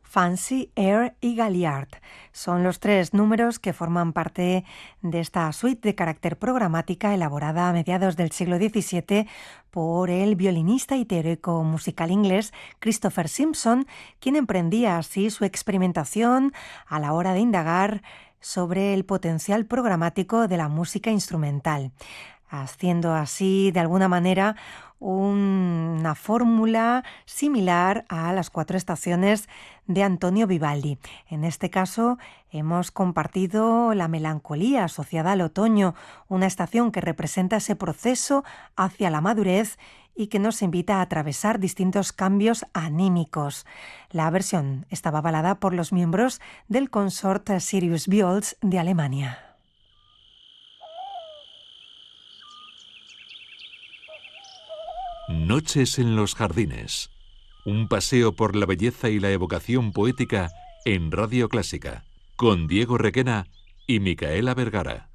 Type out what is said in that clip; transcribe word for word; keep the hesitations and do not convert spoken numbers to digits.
Fancy, Air y Galliard. Son los tres números que forman parte de esta suite de carácter programática elaborada a mediados del siglo diecisiete por el violinista y teórico musical inglés Christopher Simpson, quien emprendía así su experimentación a la hora de indagar sobre el potencial programático de la música instrumental, haciendo así de alguna manera una fórmula similar a las cuatro estaciones de Antonio Vivaldi. En este caso hemos compartido la melancolía asociada al otoño, una estación que representa ese proceso hacia la madurez y que nos invita a atravesar distintos cambios anímicos. La versión estaba avalada por los miembros del Consort Sirius Viols de Alemania. Noches en los jardines. Un paseo por la belleza y la evocación poética en Radio Clásica, con Diego Requena y Micaela Vergara.